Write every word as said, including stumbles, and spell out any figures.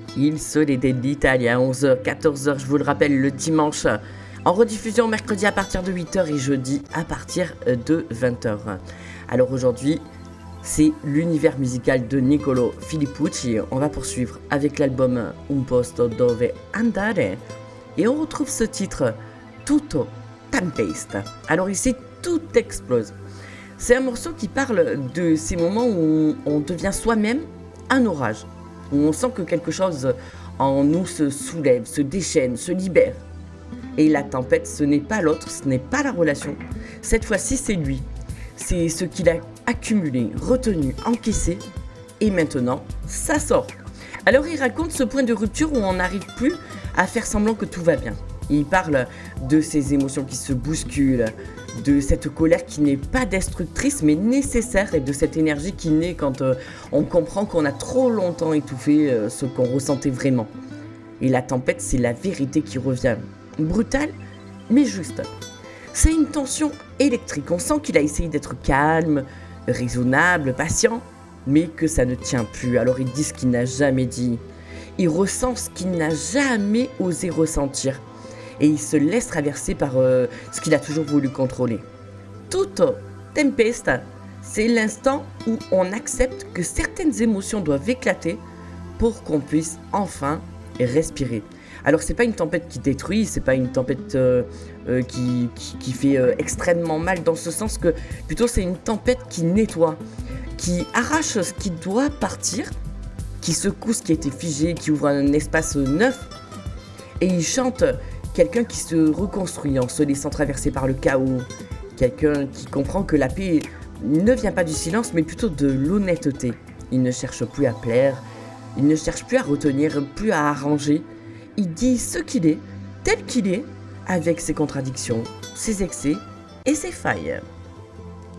Il Sole dell'Italia, onze heures, quatorze heures, je vous le rappelle, le dimanche. En rediffusion mercredi à partir de huit heures et jeudi à partir de vingt heures. Alors aujourd'hui, c'est l'univers musical de Niccolò Filippucci. On va poursuivre avec l'album Un posto dove andare. Et on retrouve ce titre, Tutto Tempesta. Alors ici, tout explose. C'est un morceau qui parle de ces moments où on devient soi-même un orage. Où on sent que quelque chose en nous se soulève, se déchaîne, se libère. Et la tempête, ce n'est pas l'autre, ce n'est pas la relation. Cette fois-ci, c'est lui. C'est ce qu'il a accumulé, retenu, encaissé. Et maintenant, ça sort. Alors il raconte ce point de rupture où on n'arrive plus à faire semblant que tout va bien. Il parle de ces émotions qui se bousculent, de cette colère qui n'est pas destructrice mais nécessaire et de cette énergie qui naît quand euh, on comprend qu'on a trop longtemps étouffé euh, ce qu'on ressentait vraiment. Et la tempête, c'est la vérité qui revient. Brutale, mais juste. C'est une tension électrique. On sent qu'il a essayé d'être calme, raisonnable, patient, mais que ça ne tient plus. Alors il dit ce qu'il n'a jamais dit. Il ressent ce qu'il n'a jamais osé ressentir. Et il se laisse traverser par euh, ce qu'il a toujours voulu contrôler. Tutto Tempesta, c'est l'instant où on accepte que certaines émotions doivent éclater pour qu'on puisse enfin respirer. Alors c'est pas une tempête qui détruit, c'est pas une tempête euh, euh, qui, qui, qui fait euh, extrêmement mal, dans ce sens que plutôt c'est une tempête qui nettoie, qui arrache ce qui doit partir, qui secoue ce qui a été figé, qui ouvre un espace neuf, et il chante quelqu'un qui se reconstruit en se laissant traverser par le chaos, quelqu'un qui comprend que la paix ne vient pas du silence mais plutôt de l'honnêteté. Il ne cherche plus à plaire, il ne cherche plus à retenir, plus à arranger. Il dit ce qu'il est, tel qu'il est, avec ses contradictions, ses excès et ses failles.